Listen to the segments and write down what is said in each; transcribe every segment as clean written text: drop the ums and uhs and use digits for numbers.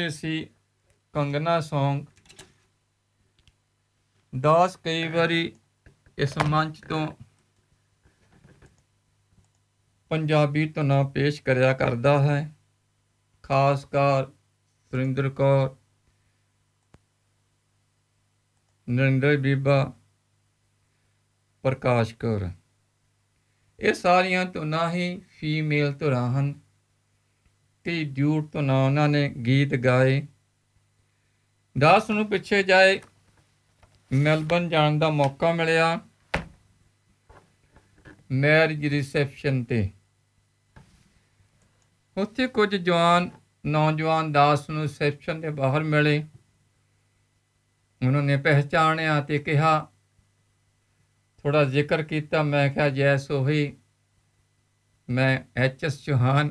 ਇਹ ਸੀ ਕੰਗਨਾ ਸੌਂਗ। ਦਾਸ ਕਈ ਵਾਰੀ ਇਸ ਮੰਚ ਤੋਂ ਪੰਜਾਬੀ ਧੁਨਾਂ ਪੇਸ਼ ਕਰਿਆ ਕਰਦਾ ਹੈ, ਖਾਸਕਾਰ ਸੁਰਿੰਦਰ ਕੌਰ, ਨਰਿੰਦਰ ਬੀਬਾ, ਪ੍ਰਕਾਸ਼ ਕੌਰ। ਇਹ ਸਾਰੀਆਂ ਧੁਨਾਂ ਹੀ ਫੀਮੇਲ ਧੁਨਾਂ ਹਨ। ਕਈ ਡਿਊਟ ਧੁਨਾਂ ਉਹਨਾਂ ਨੇ ਗੀਤ ਗਾਏ। ਦਾਸ ਨੂੰ ਪਿੱਛੇ ਜਾਏ ਮੈਲਬਨ ਜਾਣ ਦਾ ਮੌਕਾ ਮਿਲਿਆ ਮੈਰਿਜ ਰਿਸੈਪਸ਼ਨ 'ਤੇ। ਉੱਥੇ ਕੁਝ ਨੌਜਵਾਨ ਦਾਸ ਨੂੰ ਰਿਸੈਪਸ਼ਨ ਦੇ ਬਾਹਰ ਮਿਲੇ। ਉਹਨਾਂ ਨੇ ਪਹਿਚਾਣਿਆ ਅਤੇ ਕਿਹਾ, ਥੋੜ੍ਹਾ ਜ਼ਿਕਰ ਕੀਤਾ। ਮੈਂ ਕਿਹਾ ਜੈਸ ਉਹੀ, ਮੈਂ HS ਚੌਹਾਨ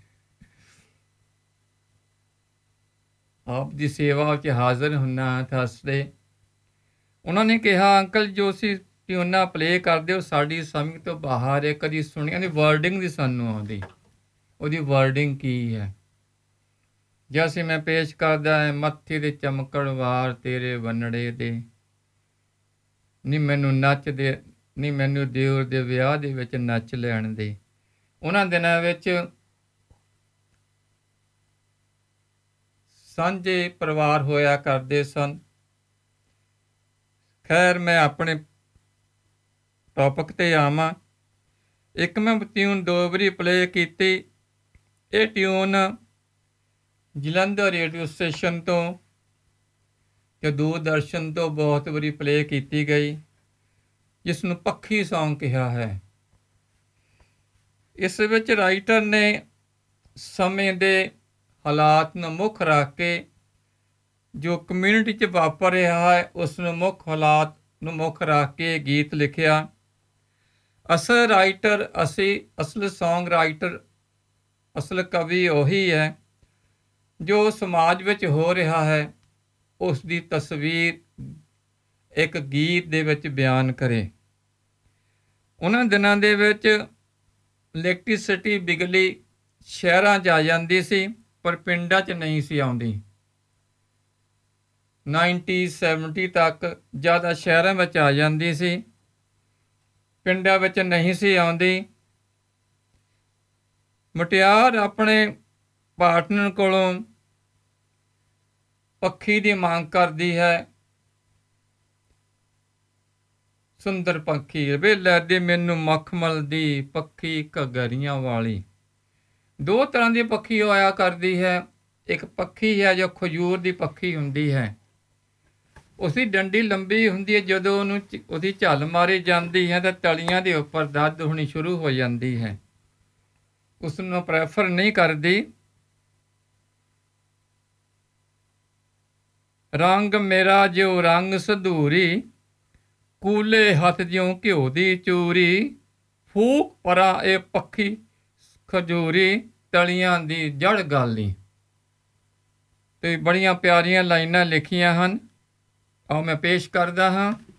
ਆਪ ਦੀ ਸੇਵਾ ਵਿੱਚ ਹਾਜ਼ਰ ਹੁੰਨਾ। ਹੱਸਦੇ ਉਹਨਾਂ ਨੇ ਕਿਹਾ, ਅੰਕਲ ਜੋ ਅਸੀਂ ਟਿਊਨਾਂ ਪਲੇ ਕਰਦੇ ਹੋ ਸਾਡੀ ਸਮਝ ਤੋਂ ਬਾਹਰ ਹੈ, ਕਦੀ ਸੁਣੀਆਂ ਦੀ ਵਰਡਿੰਗ ਦੀ ਸਾਨੂੰ ਆਉਂਦੀ, ਉਹਦੀ ਵਰਡਿੰਗ ਕੀ ਹੈ। ਜੈਸੇ ਮੈਂ ਪੇਸ਼ ਕਰਦਾ ਹੈ, ਮੱਥੇ ਦੇ ਚਮਕਣ ਵਾਰ ਤੇਰੇ ਵੰਨੜੇ ਦੇ, ਨੀ ਮੈਨੂੰ ਨੱਚਦੇ, ਨੀ ਮੈਨੂੰ ਦਿਓਰ ਦੇ ਵਿਆਹ ਦੇ ਵਿੱਚ ਨੱਚ ਲੈਣ ਦੇ। ਉਹਨਾਂ ਦਿਨਾਂ ਵਿੱਚ ਸਾਂਝੇ ਪਰਿਵਾਰ ਹੋਇਆ ਕਰਦੇ ਸਨ। ਖੈਰ ਮੈਂ ਆਪਣੇ ਟੌਪਿਕ 'ਤੇ ਆਵਾਂ। ਇੱਕ ਮੈਂ ਟਿਊਨ 2 ਵਾਰੀ ਪਲੇ ਕੀਤੀ। ਇਹ ਟਿਊਨ ਜਲੰਧਰ ਰੇਡੀਓ ਸਟੇਸ਼ਨ ਤੋਂ ਤੇ ਦੂਰਦਰਸ਼ਨ ਤੋਂ ਬਹੁਤ ਵਾਰੀ ਪਲੇ ਕੀਤੀ ਗਈ, ਜਿਸ ਨੂੰ ਪੱਖੀ ਸੌਂਗ ਕਿਹਾ ਹੈ। ਇਸ ਵਿੱਚ ਰਾਈਟਰ ਨੇ ਸਮੇਂ ਦੇ ਹਾਲਾਤ ਨੂੰ ਮੁੱਖ ਰੱਖ ਕੇ ਜੋ ਕਮਿਊਨਿਟੀ 'ਚ ਵਾਪਰ ਰਿਹਾ ਹੈ ਉਸ ਨੂੰ ਮੁੱਖ ਹਾਲਾਤ ਨੂੰ ਮੁੱਖ ਰੱਖ ਕੇ ਗੀਤ ਲਿਖਿਆ। ਅਸਲ ਸੌਂਗ ਰਾਈਟਰ, ਅਸਲ ਕਵੀ ਉਹੀ ਹੈ ਜੋ ਸਮਾਜ ਵਿੱਚ ਹੋ ਰਿਹਾ ਹੈ ਉਸ ਦੀ ਤਸਵੀਰ ਇੱਕ ਗੀਤ ਦੇ ਵਿੱਚ ਬਿਆਨ ਕਰੇ। ਉਹਨਾਂ ਦਿਨਾਂ ਦੇ ਵਿੱਚ ਇਲੈਕਟ੍ਰੀਸਿਟੀ, ਬਿਜਲੀ ਸ਼ਹਿਰਾਂ 'ਚ ਆ ਜਾਂਦੀ ਸੀ ਪਰ ਪਿੰਡਾਂ 'ਚ ਨਹੀਂ ਸੀ ਆਉਂਦੀ। 1970 ਤੱਕ ਜ਼ਿਆਦਾ ਸ਼ਹਿਰਾਂ ਵਿੱਚ ਆ ਜਾਂਦੀ ਸੀ, ਪਿੰਡਾਂ ਵਿੱਚ ਨਹੀਂ ਸੀ ਆਉਂਦੀ। ਮੁਟਿਆਰ ਆਪਣੇ ਪਾਰਟਨਰ ਕੋਲੋਂ ਪੱਖੀ ਦੀ ਮੰਗ ਕਰਦੀ ਹੈ। ਸੁੰਦਰ ਪੱਖੀ ਵੇ ਲੈ ਦੇ ਮੈਨੂੰ ਮਖਮਲ ਦੀ ਪੱਖੀ ਘਗਰੀਆਂ ਵਾਲੀ। ਦੋ ਤਰ੍ਹਾਂ ਦੀ ਪੱਖੀ ਹੋਇਆ ਕਰਦੀ ਹੈ। ਇੱਕ ਪੱਖੀ ਹੈ ਜੋ ਖਜੂਰ ਦੀ ਪੱਖੀ ਹੁੰਦੀ ਹੈ, ਉਸਦੀ ਡੰਡੀ ਲੰਬੀ ਹੁੰਦੀ ਹੈ। ਜਦੋਂ ਉਹਦੀ ਝੱਲ ਮਾਰੀ ਜਾਂਦੀ ਹੈ ਤਾਂ ਤਲੀਆਂ ਦੇ ਉੱਪਰ ਦਰਦ ਹੋਣੀ ਸ਼ੁਰੂ ਹੋ ਜਾਂਦੀ ਹੈ। ਉਸ ਨੂੰ ਪ੍ਰੈਫਰ ਨਹੀਂ ਕਰਦੀ। ਰੰਗ ਮੇਰਾ ਜਿਉ ਰੰਗ ਸੰਧੂਰੀ, ਕੂਲੇ ਹੱਥ ਜਿਉ ਘਿਓ ਦੀ ਚੂਰੀ, ਫੂਕ ਪਰਾਂ ਇਹ ਪੱਖੀ ਖਜੂਰੀ, ਤਲੀਆਂ ਦੀ ਜੜ ਗਾਲੀ। ਤੇ ਬੜੀਆਂ ਪਿਆਰੀਆਂ ਲਾਈਨਾਂ ਲਿਖੀਆਂ ਹਨ। ਆਓ ਮੈਂ ਪੇਸ਼ ਕਰਦਾ ਹਾਂ।